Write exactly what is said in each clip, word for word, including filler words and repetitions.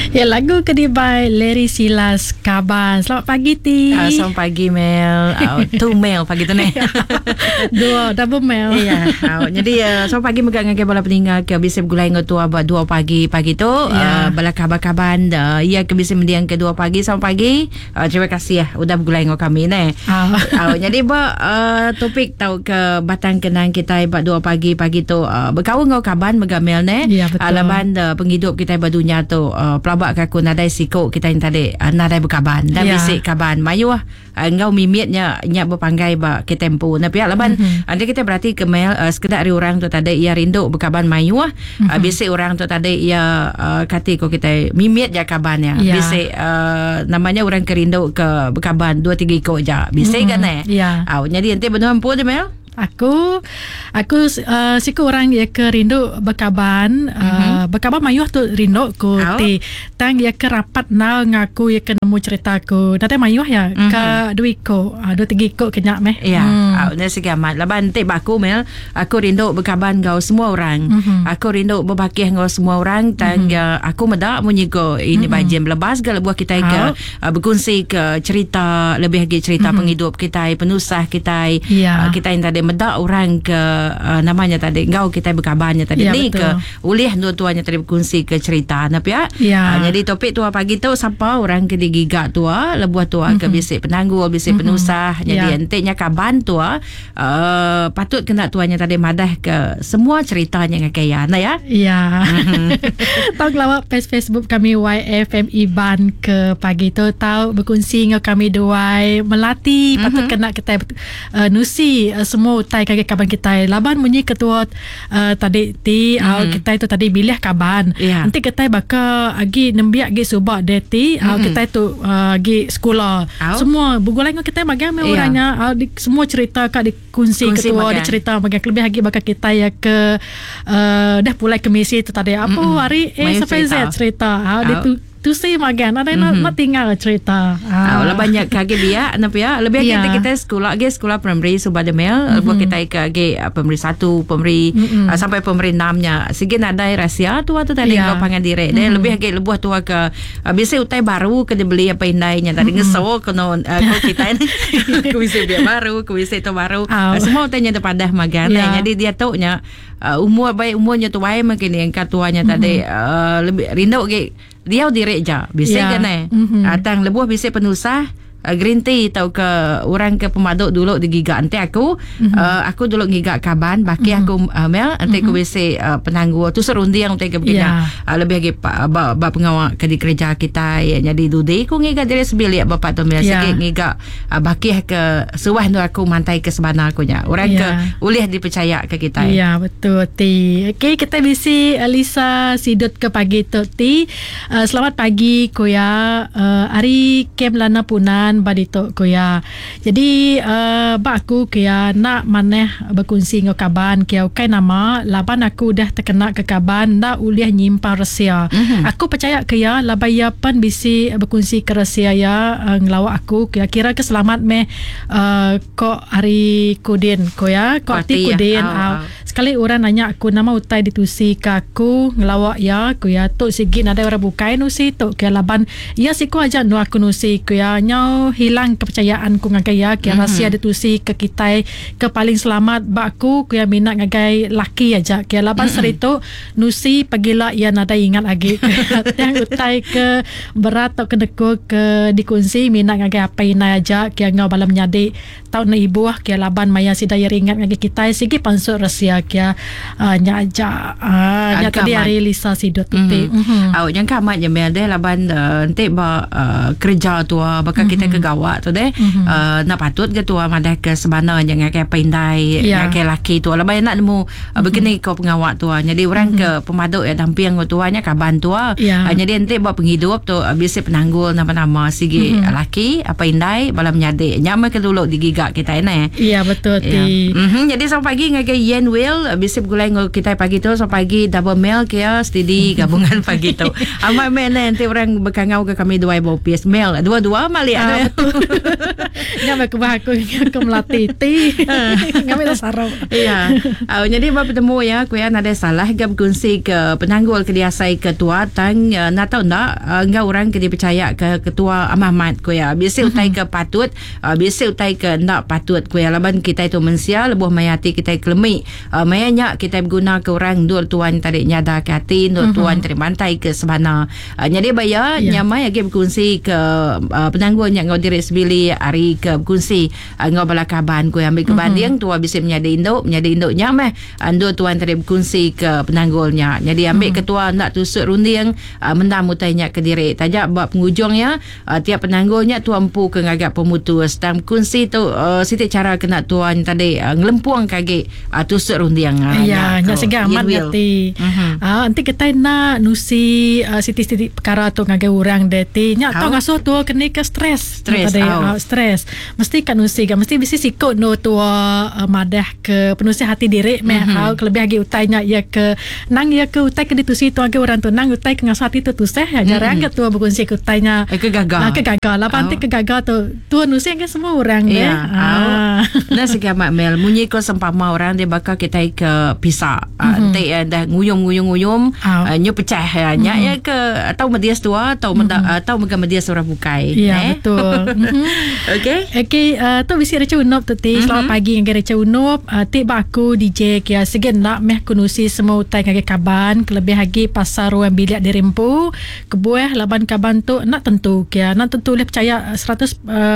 Ya, lagu Kedibai Larry Silas Kaban. Selamat pagi Ti. Uh, selamat pagi Mel. Uh, two Mel pagi tu ni. Dua double Mel. Ya. Uh, jadi uh, selamat pagi megang dengan bola peninggal ke bisa bergulai dengan tua buat dua pagi pagi tu. Uh, bala kabar-kaban uh, ia ke bisa mendiang ke dua pagi. Selamat pagi. Uh, terima kasih ya udah bergulai dengan kami ni. Uh, jadi ba uh, topik tahu ke batang kenang kita buat dua pagi pagi tu uh, berkawan dengan kaban megang Mel ni. Ya, betul. Alaban uh, penghidup kita berdunia tu uh, pelabak kaku nadai sikok kita yang tadi uh, nadai berkaban dan ya. Bisik kaban mayu ah uh, ngau mimitnya nya berpanggai ba ke tempo na pihak laban mm-hmm. anda kita berarti ke Mel uh, sekedar dari orang tu tadi ia rindu berkaban mayu ah mm-hmm. uh, bisik orang tu tadi ia uh, kati ko kita mimit ja kaban ya, ya. Bisik uh, namanya orang kerindu ke berkaban dua tiga ikut ja bisik mm-hmm. kan eh ya. uh, jadi nanti benar pun Mel. Aku aku uh, siku orang ya ke rindu berkaban uh, mm-hmm. berkaban mayuh tu rindu ku oh. ti tang ya ke rapat na ngaku ya ke nemu cerita ku nanti mayuh ya mm-hmm. ke dua ko uh, dua tiga ko kenyak meh ya hmm. uh, segamat laban ti baku Mel aku rindu berkaban ngau semua orang mm-hmm. aku rindu berbakih ngau semua orang tang mm-hmm. ya aku medak munyi ko ini mm-hmm. bajem lebas gal buah kita ke oh. uh, berkongsi ke cerita lebih lagi cerita mm-hmm. penghidup kita penusah kita yeah. uh, kita yang tadi medak orang ke uh, namanya tadi engkau kita berkabarnya tadi ya, ni betul. Ke ulih dua-duanya tadi berkongsi ke cerita tapi ya, ya. Uh, jadi topik tua pagi tu siapa orang ke digigak tua lebuah tua mm-hmm. ke bisik penanggul bisik mm-hmm. penusah jadi ya. Entiknya kaban tua uh, patut kena tuanya tadi madah ke semua ceritanya ngakaya nah ya ya tahu lawak page Facebook kami Y F M Iban ke pagi tu tahu berkongsi dengan kami dua melati mm-hmm. patut kena kita uh, nusi uh, semua utai kaki kaban kita laban munyi ketua uh, tadi ti mm-hmm. uh, kita itu tadi bilih kaban yeah. nanti kita baka agi nembiak gi subak deti mm-hmm. uh, kita itu uh, gi sekolah oh. semua bergulai dengan kita bagian yeah. orangnya uh, di, semua cerita kak dikunci ketua di cerita bagian lebih lagi baka kita ya ke uh, dah pulai ke misi itu tadi apa mm-hmm. hari A sampai Z cerita uh, oh. itu tu si magan ada mm-hmm. nak tinggal cerita ah uh, banyak kage dia apa ya lebih yeah. kita kita sekolah lagi sekolah primary Subada Mel buat kita kage primary satu primary mm-hmm. uh, sampai primary enam nya sigin ada rahsia tu tu tadi yeah. kau pangan direk mm-hmm. lebih lagi lebuh tua ke uh, biasa utai baru ke dia beli apa indainya tadi mm-hmm. ngeso kono uh, kita ni kuisi dia baru kuisi tu baru oh. uh, semua utainya depan dah magan yeah. jadi dia tahu nya uh, umur baik umurnya tu baik mungkin yang katuanya mm-hmm. tadi uh, lebih rindu ke dia direk je bisik yeah. kan eh mm-hmm. atang lebuh bisik penusah uh, green tea tau ke orang ke pemaduk dulu digigak nanti aku mm-hmm. uh, aku dulu gigak kaban baki mm-hmm. aku uh, Mel nanti mm-hmm. aku bisik uh, penangguh tu serundi yang nanti ke begini yeah. uh, lebih lagi bab ba, pengawal ke di kerja kita ya, jadi dudi aku ngigak diri sebilik bapak tu Mel yeah. sikit ngigak uh, baki ke suah tu aku mantai ke sebenar aku nya orang yeah. ke ulih dipercaya ke kita ya yeah, betul ti okey kita bisi Alisa Sidut ke pagi tu ti uh, selamat pagi kuya uh, hari kem lana punan badito kuya jadi uh, ba aku kuya nak maneh berkongsi dengan kaban kuya kai nama laban aku dah terkena ke kaban nak uliah nyimpan rahsia mm-hmm. aku percaya kuya labaya pan bisi berkongsi ke rahsia ya uh, ngelawak aku kuya kira ke selamat meh uh, kok hari kudin kuya kok ti kudin ya. uh, sekali orang nanya aku nama utai ditusi ke aku ngelawak ya kuya tu sigi ada orang bukai nusi tu kuya laban ya siku aja nu aku nusi kuya nyau hilang kepercayaan ku ngagai ya kuya mm-hmm. rahsia ditusi ke kita ke paling selamat bakku kuya minat ngagai laki aja kuya laban mm-hmm. seritu nusi pagila ya nada ingat lagi yang utai ke berat atau ke deku ke dikunci minat ngagai apa ina aja kuya ngau balam nyadi tahun na ibu kuya laban maya sidaya ringat ngagai kita sigi pansuk rahsia kia uh, nya aja uh, nya tadi hari Lisa Sidut tete au yang kamat je Mel deh laban nanti ba kerja tu bakal kita ke gawak tu deh nak patut ke tu madah ke sebana jangan kayak pindai kayak laki tu laban nak nemu begini kau pengawak tu jadi orang ke pemaduk ya damping tuanya kaban tu jadi nanti ba penghidup tu biasa penanggul nama-nama sigi laki apa indai balam nyade nyama ke dulu digigak kita ini iya betul ti jadi sampai pagi ngagai Yen Will mail bisa gulai ngau kita pagi tu so pagi double mail kia steady gabungan pagi tu. Amat mail nanti orang berkangau ke kami dua ibu piece mail dua-dua mali ada. Nyampe ke bahaku ke melatih ti. Ngambil sarau. Iya. Uh, jadi bapa bertemu ya kuya ada salah gab kunci ke penanggul ke diasai ketua tang uh, nak tahu nak uh, enggak orang ke dipercaya ke ketua amamat kuya. Biasa utai ke patut, uh, biasa utai ke nak patut kuya laban kita itu mensia lebuh mayati kita kelemi. Uh, mayanya kita guna ke orang dua tuan tadi nyada ke hati, dua tuan tadi mantai ke sebana. Uh, jadi bayar yeah. nyamai lagi berkunci ke uh, penanggul yang ngau diri sebili hari ke berkunci uh, ngau balakaban kuya ambil kebanding tua bisa menyada induk, menyada induknya meh dua tuan tadi berkunci ke penanggulnya. Jadi ambil ketua nak tusuk runding uh, mendam mutainya ke diri. Tajak bab pengujungnya uh, tiap penanggulnya tuan empu ke ngagak pemutus dan kunci tu uh, siti cara kena tuan tadi uh, ngelempuang kaki uh, tusuk runding. Uh, ya, nak segak amat ngerti. Uh-huh. Uh, nanti kita nak nusi uh, siti-siti perkara tu ngagak orang deti. Nyak tahu ngasuh tu kena ke stres. Stres. Uh, stres. Mesti kan nusi kan. Mesti bisa sikut no tua uh, madah ke penusi hati diri meh uh-huh. Kelebih lagi utainya ya ke nang ya ke utai ke ditusi tu ngagak orang tu nang utai ke ngasuh hati tu tuseh ya jarang uh-huh. ke tua berkunci ke utainya. Eh, kegagal. Uh, kegagal. Lah panti oh. kegagal tu tua nusi kan semua orang deh. Ya. Ah. Nah sekian mel munyi ko sempama orang dia bakal kita ke pisah. Mm-hmm. Nanti ada nguyum-nguyum-nguyum oh. uh, nyu pecah ya. Mm-hmm. Ya ke atau medias tua atau mm-hmm. atau mega medias orang bukai. Ya eh? betul. Mm-hmm. Okey. Okey uh, tu bisi reca unup tu ti. Mm-hmm. Selamat pagi ngage reca unup. Uh, ti baku D J kia segen nak meh kunusi semua utai ngage kaban kelebih lagi pasar ruang bilik di Rimpu. Kebueh laban kaban tu nak tentu kia. Nak tentu boleh percaya seratus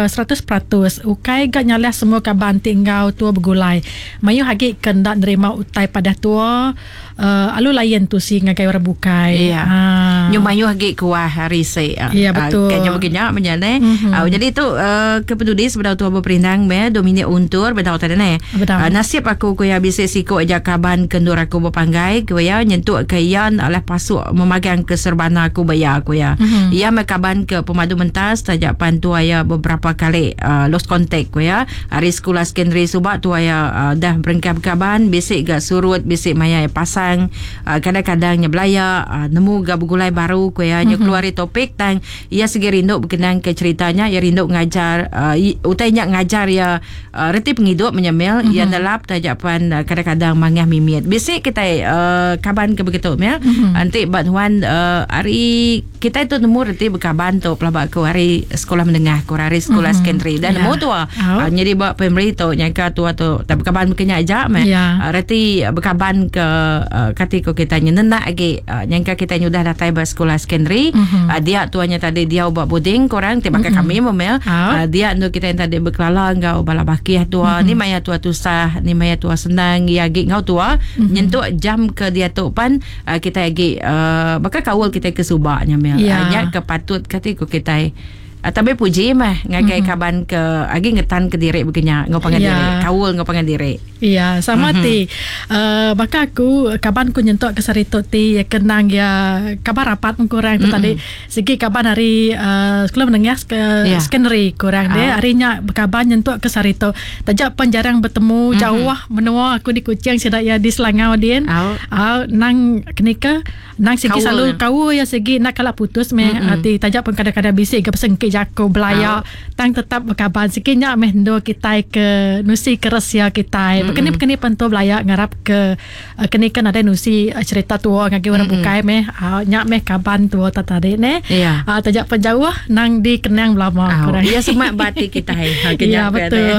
peratus ukai gak nyaleh semua kaban tinggal tua bergulai. Mayu hagi kendak nerima utai pada tua uh, alu lain tu si ngagai orang bukai. Iya. Ha. Nyu mayu hagi kuah hari se. Iya betul. Kayaknya begini menyane. Mm-hmm. Uh, jadi itu uh, kepeduli sebedah tua berperindang me Dominic Untur bedau tadi ne. Uh, nasib aku kuya bisa siko aja kaban kendur aku berpanggai kuya nyentuk kayan alah pasuk memagang ke serbana aku bayar kuya. Mm-hmm. Ia mekaban ke pemadu mentas tajak pantu aya beberapa kali uh, lost contact kuya. Hari sekolah sekondari subak tu aya uh, dah berengkap kaban bisik gak surut bisik maya pasang uh, kadang-kadang nya belaya uh, nemu gak bergulai baru kuya nya keluari topik tang ia segi rinduk berkenaan ke ceritanya ia rinduk ngajar uh, utainya ngajar ya uh, reti penghidup menyemil mm-hmm. ia nelap tajapan uh, kadang-kadang mangah mimit bisik kita uh, kaban ke begitu ya mm-hmm. nanti bantuan uh, hari kita itu nemu reti berkaban tu pelabak ke hari sekolah menengah ke hari sekolah mm-hmm. sekondari dan yeah. nemu tu uh, oh. jadi buat pemberi tu nyangka tu atau tak berkaban berkenya aja meh yeah. uh, reti berkaban ke uh, kati ko kita nyenak lagi uh, nyangka kita nyudah datai ba sekolah sekondari mm-hmm. uh, dia tuanya tadi dia buat boding korang tiba mm-hmm. kami memel oh. uh, dia nu kita yang tadi berkelala ngau bala bakih tua mm-hmm. ni maya tua tusah ni maya tua senang ya gi ngau tua mm-hmm. nyentuk jam ke dia tu pan uh, kita lagi uh, bakal kawal kita ke subaknya mel yeah. uh, nya ke patut kati ko kita Uh, tapi puji mah ngagai mm-hmm. kaban ke agi ngetan ke diri begenya ngopangan yeah. diri kawul ngopangan diri iya yeah, sama mm-hmm. ti uh, baka aku kaban ku nyentok ke sarito ti ya kenang ya kabar rapat kurang tu mm-hmm. tadi segi kaban hari uh, sekolah menengah ke yeah. sekondari kurang uh. dia harinya kaban nyentok ke sarito tajak penjarang bertemu mm-hmm. jauh menua aku di Kuching sedak ya di Selangau din au uh, nang kenika nang segi selalu kau ya segi nak kalah putus meh mm-hmm. ati tajak pun kadang-kadang bisik ke pesengki jako belaya oh. tang tetap berkaban sikitnya meh ndo kita ke nusi keresia kita mm-hmm. bekeni-bekeni pentu belaya ngarap ke uh, keni kan ada nusi uh, cerita tua ngagi orang mm-hmm. bukai meh uh, nyak meh kaban tua tadi ne yeah. uh, tajak penjauh nang di kenang belama oh. ya semak batik kita hai ya betul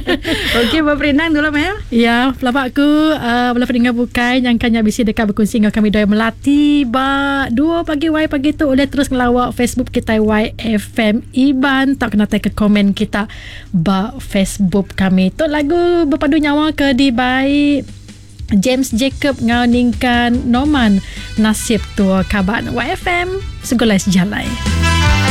okey berperinang dulu meh ya pelabakku uh, boleh pendengar bukai yang kanya bisi dekat berkongsi dengan kami doi melati ba dua pagi Y pagi tu boleh terus ngelawak Facebook kita Y F M Iban tak kena take ke komen kita ba Facebook kami tu lagu berpadu nyawa ke di baik James Jacob ngauningkan Norman nasib tua kaban Y F M segolai sejalai.